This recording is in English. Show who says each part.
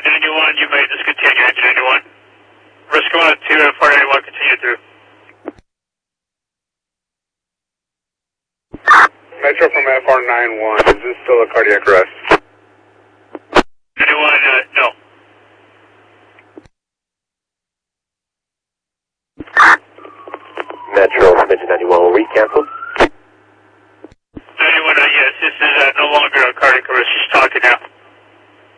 Speaker 1: 91, you may discontinue engine 91. Risk 1 and 2 at 491, continue through.
Speaker 2: Metro from FR91, is this still a cardiac arrest?
Speaker 1: 91, no.
Speaker 3: Metro from engine 91 will re-cancel.
Speaker 1: 91, yes, this is no longer a cardiac arrest, she's talking now.